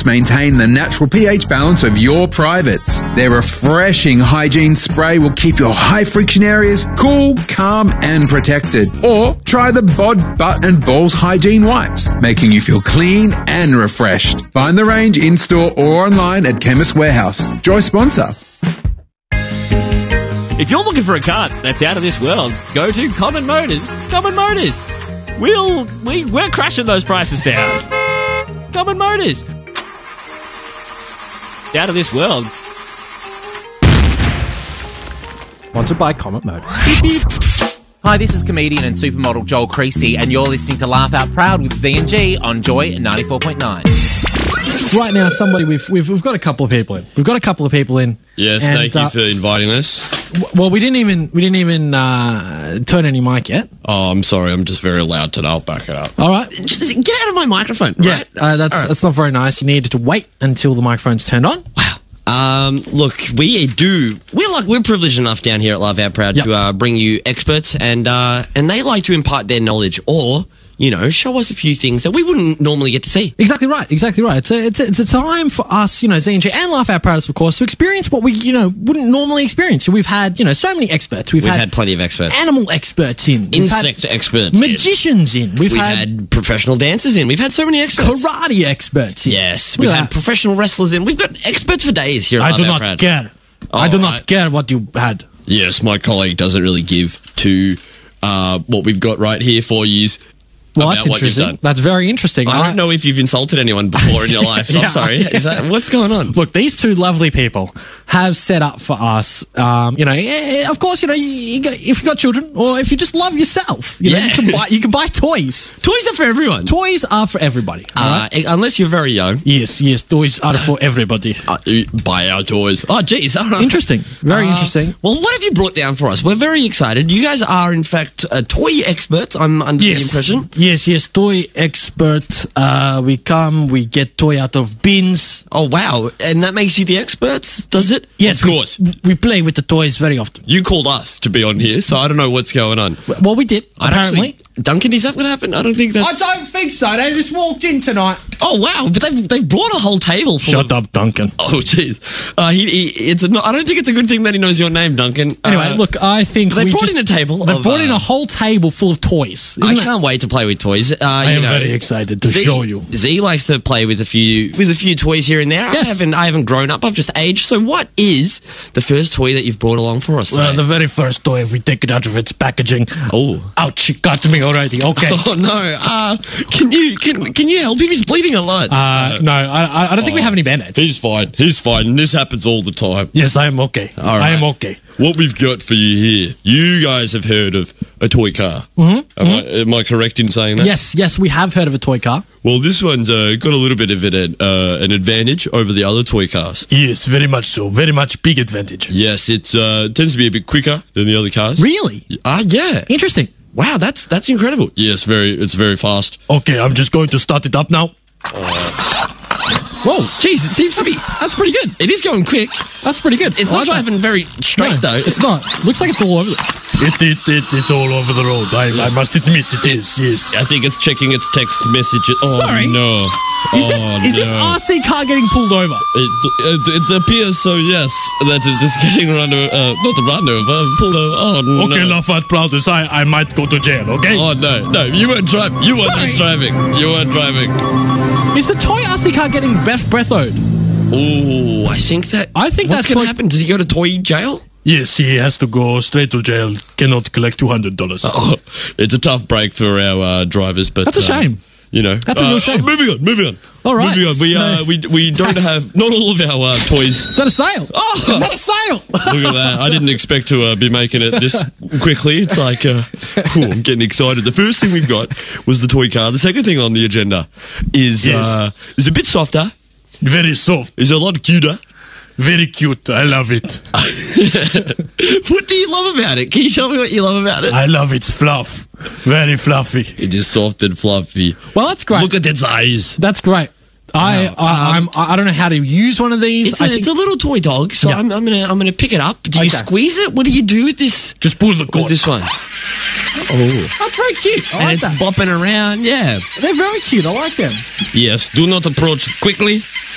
maintain the natural pH balance of your privates. Their refreshing hygiene spray will keep your high-friction areas cool, calm, and protected. Or try the Bod, Butt and Balls Hygiene Wipes, making you feel clean and refreshed. Find the range in-store or online at Chemist Warehouse. Joy sponsor. If you're looking for a car that's out of this world, go to Common Motors. Common Motors. We're crashing those prices down. Common Motors. Out of this world. Sponsored by Comet Motors. Beep, beep. Hi, this is comedian and supermodel Joel Creasy, and you're listening to Laugh Out Proud with Z and G on Joy 94.9. Right now, somebody we've got a couple of people in. We've got a couple of people in. Yes, and, thank you for inviting us. Well, we didn't even turn any mic yet. Oh, I'm sorry. I'm just very loud today. I'll back it up. All right. Just get out of my microphone. Yeah, right? that's not very nice. You needed to wait until the microphone's turned on. Wow. Look, we're privileged enough down here at Laugh Out Proud to bring you experts, and they like to impart their knowledge or, you know, show us a few things that we wouldn't normally get to see. Exactly right. It's a time for us, you know, Z&G and Laugh Out Proud, of course, to experience what we, you know, wouldn't normally experience. We've had, you know, so many experts. We've had plenty of experts. Animal experts in. Insect experts. Magicians in. We've had professional dancers in. We've had so many experts. Karate experts in. Yes. We've had professional wrestlers in. We've got experts for days here at Laugh Out Proud. I do not care. I do not care what you had. Yes, my colleague doesn't really give to what we've got right here for you. Well, that's interesting. That's very interesting. I don't know if you've insulted anyone before in your life. So I'm sorry. What's going on? Look, these two lovely people have set up for us. You know, of course, you know, if you've got children or if you just love yourself, you know, you can buy toys. Toys are for everyone. Toys are for everybody. Right? Unless you're very young. Yes, toys are for everybody. Buy our toys. Oh, geez. Interesting. Very interesting. Well, what have you brought down for us? We're very excited. You guys are, in fact, toy experts. I'm under the impression. Yes, toy expert. We get toy out of bins. Oh, wow. And that makes you the experts, does it? Yes, of course. We play with the toys very often. You called us to be on here, so I don't know what's going on. Well, we did, apparently. Duncan, is that what happened? I don't think that's... I don't think so. They just walked in tonight. Oh, wow. But they've brought a whole table full Shut up, Duncan. Oh, jeez. I don't think it's a good thing that he knows your name, Duncan. Anyway, look, I think they brought in a table. They brought in a whole table full of toys. I can't wait to play with toys. I am very excited to show you. Z likes to play with a few toys here and there. Yes. I haven't grown up. I've just aged. So what is the first toy that you've brought along for us today? Well, the very first toy, if we take it out of its packaging. Oh. Ouch, it got me already. Okay. Oh, no. Can you help him? He's bleeding a lot. No, I don't think we have any band-aids. He's fine. This happens all the time. Yes, I am okay. All right. I am okay. What we've got for you here, you guys have heard of a toy car. Am I correct in saying that? Yes, we have heard of a toy car. Well, this one's got a little bit of an advantage over the other toy cars. Yes, very much so. Very much big advantage. Yes, it tends to be a bit quicker than the other cars. Really? Yeah. Interesting. Wow, that's incredible. Yes, it's very fast. Okay, I'm just going to start it up now. Whoa, jeez, it seems to be... That's pretty good. It is going quick. That's pretty good. It's not driving very straight, though. It's not. Looks like it's all over It's all over the road. I must admit it is, yes. I think it's checking its text messages. Oh, Sorry? no. Is this RC car getting pulled over? It appears so, yes, that it is getting pulled over. Oh, no. Okay, Laugh Out Proud, I might go to jail, okay? Oh, no, you weren't driving. You weren't driving. You weren't driving. Is the toy RC car getting breathoed? Oh, I think that's going to happen. Does he go to toy jail? Yes, he has to go straight to jail. Cannot collect $200. Oh, it's a tough break for our drivers, but... That's a shame. You know, that's a real shame. Moving on. All right. Moving on. We don't have, not all of our toys. Is that a sale? Oh, is that a sale? Look at that. I didn't expect to be making it this quickly. It's like, I'm getting excited. The first thing we've got was the toy car. The second thing on the agenda is a bit softer. Very soft. Is a lot cuter. Very cute. I love it. What do you love about it? Can you tell me what you love about it? I love its fluff. Very fluffy. It is soft and fluffy. Well, that's great. Look at its eyes. That's great. I don't know how to use one of these. It's a little toy dog, so I'm gonna pick it up. Do you squeeze it? What do you do with this? Just pull the cord. With this one. Oh, that's very cute. I like it's that. bopping around. Yeah, they're very cute. I like them. Yes. Do not approach quickly.